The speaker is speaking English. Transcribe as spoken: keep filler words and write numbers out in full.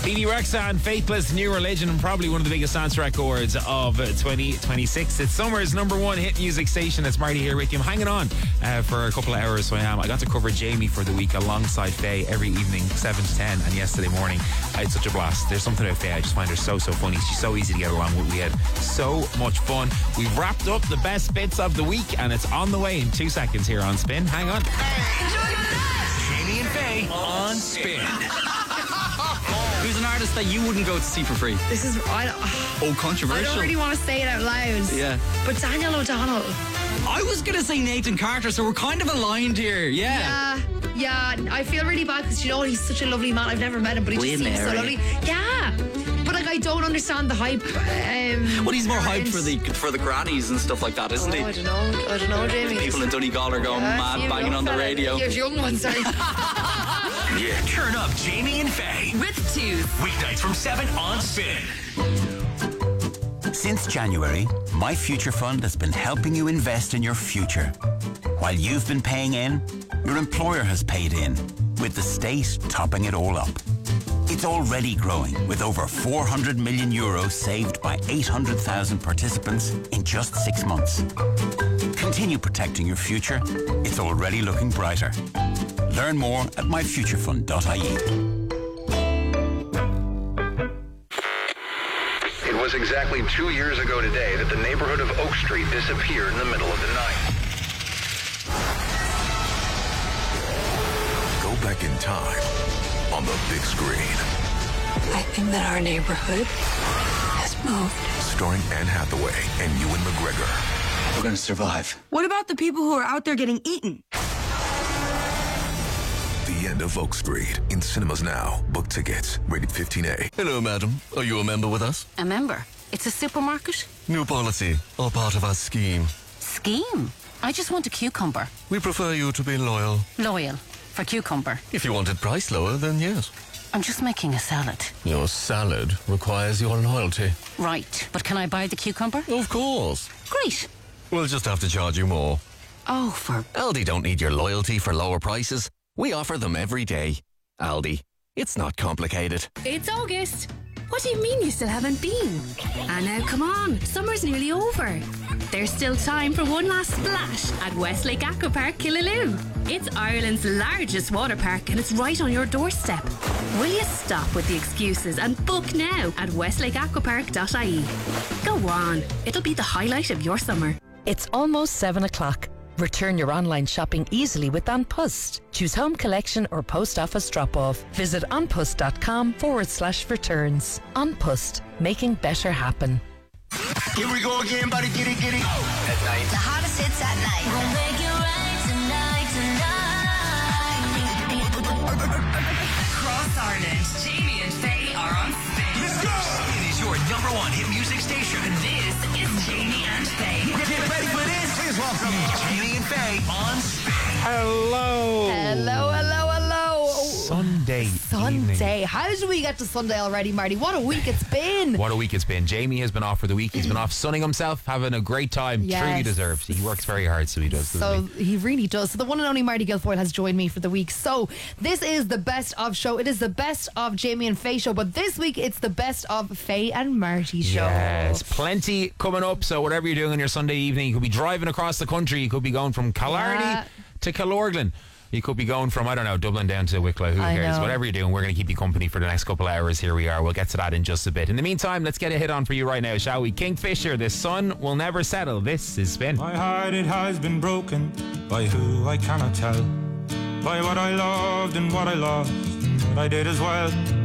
Bebe Rexha and Faithless, New Religion, and probably one of the biggest dance records of twenty twenty-six. It's summer's number one hit music station. It's Marty here with you. I'm hanging on uh, for a couple of hours, so I am. I got to cover Jamie for the week alongside Faye every evening, seven to ten, and yesterday morning I had such a blast. There's something about Faye, I just find her so, so funny. She's so easy to get along with. We had so much fun. We've wrapped up the best bits of the week, and it's on the way in two seconds here on Spin. Hang on. Jamie and Faye on Spin. Who's an artist that you wouldn't go to see for free? This is I, Oh, controversial. I don't really want to say it out loud. Yeah. But Daniel O'Donnell. I was going to say Nathan Carter, so we're kind of aligned here. Yeah. Yeah, yeah. I feel really bad because, you know, he's such a lovely man. I've never met him, but he just seems so lovely. Yeah. But, like, I don't understand the hype. Um, Well, he's more around- hyped for the for the grannies and stuff like that, isn't Oh, he? I don't know. I don't know, Jamie. People in Donegal are going Yeah, mad, you banging young on the fella. radio. Here's young ones, sorry. Yeah, turn up Jamie and Faye. With Tooth. Weeknights from seven on Spin. Since January, My Future Fund has been helping you invest in your future. While you've been paying in, your employer has paid in, with the state topping it all up. It's already growing, with over four hundred million euros saved by eight hundred thousand participants in just six months. Continue protecting your future. It's already looking brighter. Learn more at my future fund dot I E. It was exactly two years ago today that the neighborhood of Oak Street disappeared in the middle of the night. Go back in time on the big screen. I think that our neighborhood has moved. Starring Anne Hathaway and Ewan McGregor. We're going to survive. What about the people who are out there getting eaten? The end of Oak Street. In cinemas now. Book tickets. Rated fifteen A. Hello, madam. Are you a member with us? A member? It's a supermarket? New policy. All part of our scheme. Scheme? I just want a cucumber. We prefer you to be loyal. Loyal. For cucumber. If you wanted price lower, then yes. I'm just making a salad. Your salad requires your loyalty. Right. But can I buy the cucumber? Of course. Great. We'll just have to charge you more. Oh, for... Aldi don't need your loyalty for lower prices. We offer them every day. Aldi. It's not complicated. It's August. What do you mean you still haven't been? And now come on, summer's nearly over. There's still time for one last splash at Westlake Aquapark Killaloe. It's Ireland's largest water park and it's right on your doorstep. Will you stop with the excuses and book now at westlake aquapark dot I E? Go on, it'll be the highlight of your summer. It's almost seven o'clock. Return your online shopping easily with An Post. Choose home collection or post office drop-off. Visit onpost.com forward slash returns. An Post, making better happen. Here we go again, buddy. Get it, get it. At night. The hottest hits at night. We'll make it right tonight, tonight. Across Ireland, Jamie and Faye are on Spin. Let's go! It is your number one hit music station. This is Jamie and Faye. Get ready for this. Please welcome Jamie and Faye on Spin. Hello. Hello, hello, hello. Sunday Sunday. evening. How did we get to Sunday already, Marty? What a week it's been. What a week it's been. Jamie has been off for the week. He's been off sunning himself, having a great time. Yes. Truly deserved. He works very hard, so he does. So he? he really does. So the one and only Marty Guilfoyle has joined me for the week. So this is the best of show. It is the best of Jamie and Faye show. But this week it's the best of Faye and Marty show. Yes, plenty coming up. So whatever you're doing on your Sunday evening, you could be driving across the country. You could be going from Killarney Yeah. to Killorglin. You could be going from, I don't know, Dublin down to Wicklow. Who I cares? know. Whatever you're doing, we're going to keep you company for the next couple of hours. Here we are. We'll get to that in just a bit. In the meantime, let's get a hit on for you right now, shall we? Kingfisher, The Sun Will Never Settle. This is Spin. My heart, it has been broken by who I cannot tell, by what I loved and what I lost and what I did as well.